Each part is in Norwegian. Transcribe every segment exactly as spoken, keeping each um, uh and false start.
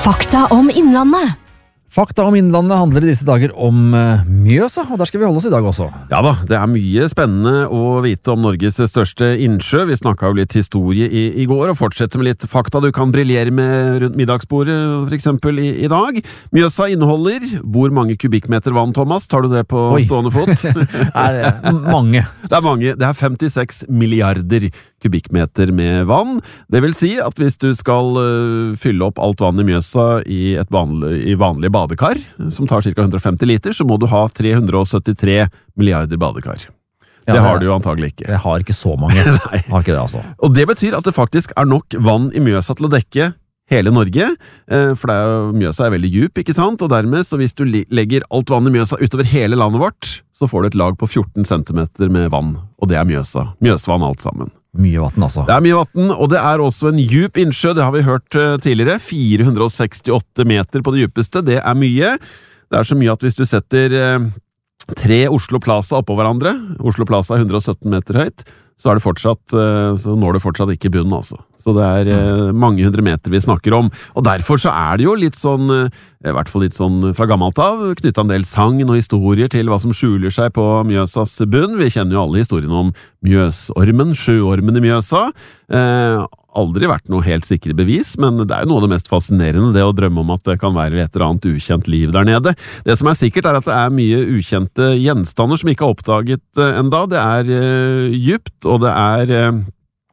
Fakta om Innlandet. Fakta om Innlandet handler i disse dager om uh, Mjøsa, og der skal vi holde oss i dag også. Ja da, det er mye spennende å vite om Norges største innsjø. Vi snakket jo litt historie i, i går, og fortsetter med litt fakta du kan briljere med rundt middagsbordet, for eksempel i, i dag. Mjøsa inneholder hvor mange kubikkmeter vann, Thomas? Tar du det på Oi. Stående fot? er det mange? Det er mange. Det er femtiseks milliarder kubikkmeter med vann. Det vil si at hvis du skal uh, fylle opp alt vann i Mjøsa i et vanlig, i vanlig badekar, som tar ca. hundre og femti liter, så må du ha tre hundre og syttitre milliarder badekar. Ja, det har du jo antagelig ikke. Jeg har ikke så mange. Nei. Har ikke det, altså. Og det betyr at det faktisk er nok vann i Mjøsa til å dekke hele Norge, for det er jo, Mjøsa er veldig djup, ikke sant? Og dermed, så hvis du legger alt vann i Mjøsa utover hele landet vårt, så får du et lag på fjorten centimeter med vann, og det er Mjøsa. Mjøsvann alt sammen. Mye vatten, altså. Det er mye vatten, og det er også en djup innsjø, det har vi hørt tidligere. fire hundre og sekstiåtte meter på det djupeste, det er mye. Det er så mye at hvis du setter eh, tre Oslo Plaza oppå hverandre, Oslo Plaza er hundre og sytten meter høyt, så, er det fortsatt, eh, så når det fortsatt ikke bunnen, altså. Så det er eh, mange hundre meter vi snakker om. Og derfor så er det jo litt sånn, eh, i hvert fall litt sånn fra gammelt av, knyttet en del sagn og historier til hva som skjuler seg på Mjøsas bunn. Vi kjenner jo alle historiene om Mjøsormen, sjøormen i Mjøsa. Eh, aldri vært noe helt sikre bevis, men det er jo noe av det mest fascinerende, det å drømme om at det kan være et eller annet ukjent liv der nede. Det som er sikkert er at det er mye ukjente gjenstander som ikke er oppdaget eh, enda. Det er eh, djupt, og det er... Eh,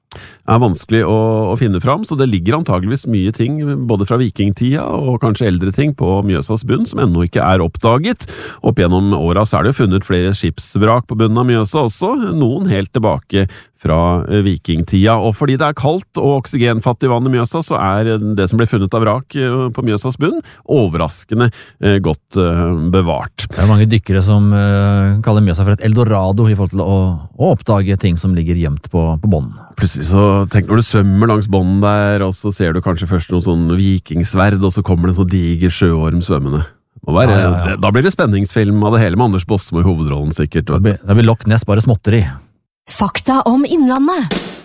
er vanskelig å, å finne fram, så det ligger antageligvis mye ting, både fra vikingtida og kanskje eldre ting på Mjøsas bunn, som ennå ikke er oppdaget. Opp gjennom åra så er det jo funnet flere skipsvrak på bunnen av Mjøsa også, noen helt tilbake fra vikingtida. Og fordi det er kaldt og oksygenfattig vann i Mjøsa, så er det som ble funnet av vrak på Mjøsas bunn overraskende godt bevart. Det er mange dykkere som uh, kaller Mjøsa for et eldorado i forhold til å, å oppdage ting som ligger gjemt på, på bånden. Plutselig så tenk når du svømmer langs bånden der, og så ser du kanskje først noen sånn vikingsverd, og så kommer det en sånn diger sjøorm svømmende. Være, ja, ja, ja. Da blir det spenningsfilm av det hele med Anders Bossmo i hovedrollen sikkert. Det blir, det blir Loch Ness bare småtteri. Fakta om Innlandet.